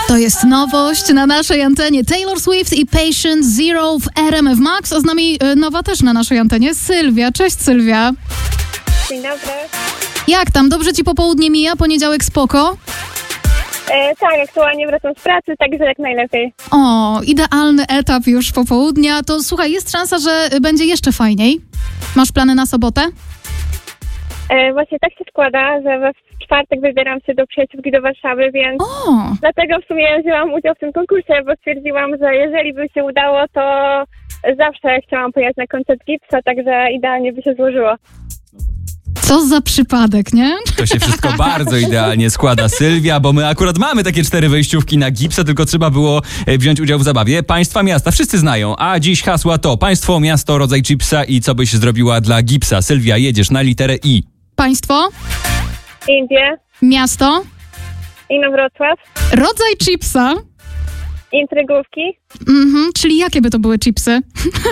To jest nowość na naszej antenie. Taylor Swift i Patient Zero w RMF Max, a z nami nowa też na naszej antenie Sylwia. Cześć Sylwia. Dzień dobry. Jak tam? Dobrze ci popołudnie mija? Poniedziałek spoko? Tak, aktualnie wracam z pracy, także jak najlepiej. O, idealny etap już popołudnia. To słuchaj, jest szansa, że będzie jeszcze fajniej. Masz plany na sobotę? Właśnie tak się składa, że we czwartek wybieram się do przyjaciółki do Warszawy, więc dlatego w sumie wzięłam udział w tym konkursie, bo stwierdziłam, że jeżeli by się udało, to zawsze chciałam pojechać na koncert Gipsa, także idealnie by się złożyło. Co za przypadek, nie? To się wszystko bardzo idealnie składa, Sylwia, bo my akurat mamy takie 4 wejściówki na Gipsa, tylko trzeba było wziąć udział w zabawie. Państwa, miasta, wszyscy znają, a dziś hasła to państwo, miasto, rodzaj chipsa i co byś zrobiła dla Gipsa. Sylwia, jedziesz na literę I. Państwo? Indie, Miasto? Inowrocław, Rodzaj chipsa? intrygówki, Czyli jakie by to były chipsy?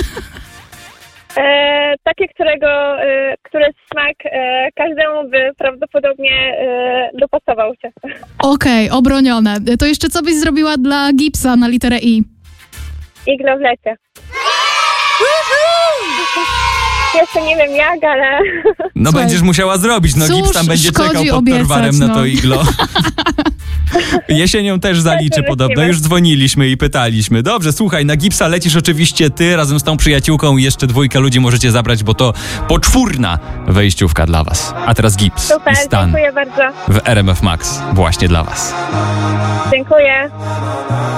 takie, które smak każdemu by prawdopodobnie dopasował się. Okej, obronione. To jeszcze co byś zrobiła dla Gipsa na literę I? Iglo w lecie. Jeszcze nie wiem jak, ale... No Słuchaj, będziesz musiała zrobić, no cóż Gips tam będzie szkodzi czekał pod obiecać, Torwarem no. na to iglo. Jesienią też zaliczy podobno, już dzwoniliśmy i pytaliśmy. Dobrze, słuchaj, na Gipsa lecisz oczywiście ty razem z tą przyjaciółką i jeszcze 2 ludzi możecie zabrać, bo to poczwórna wejściówka dla was. A teraz Gips Super, i Stan dziękuję bardzo. w RMF Max właśnie dla was. Dziękuję.